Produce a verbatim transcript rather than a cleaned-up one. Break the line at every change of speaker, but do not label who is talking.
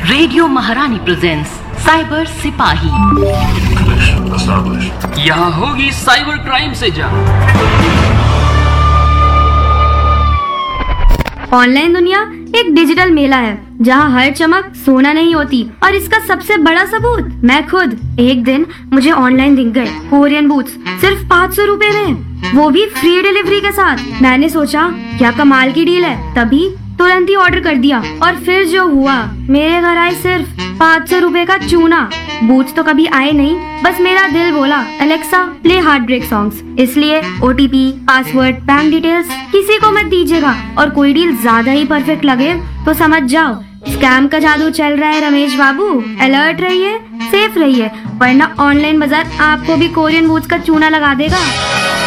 Radio महारानी presents cyber सिपाही।
यहाँ होगी साइबर क्राइम से जंग।
ऑनलाइन दुनिया एक डिजिटल मेला है जहाँ हर चमक सोना नहीं होती, और इसका सबसे बड़ा सबूत मैं खुद। एक दिन मुझे ऑनलाइन दिख गए कोरियन बूट्स सिर्फ पाँच सौ रूपए में, वो भी फ्री डिलीवरी के साथ। मैंने सोचा क्या कमाल की डील है, तभी तुरंत ही ऑर्डर कर दिया। और फिर जो हुआ, मेरे घर आए सिर्फ पाँच सौ रूपए का चूना। बूट्स तो कभी आए नहीं, बस मेरा दिल बोला Alexa play heart break songs. इसलिए O T P, password, bank details किसी को मत दीजिएगा। और कोई डील ज्यादा ही परफेक्ट लगे तो समझ जाओ स्कैम का जादू चल रहा है रमेश बाबू। अलर्ट रहिए, सेफ रहिए, वरना ऑनलाइन बाजार आपको भी कोरियन बूट्स का चूना लगा देगा।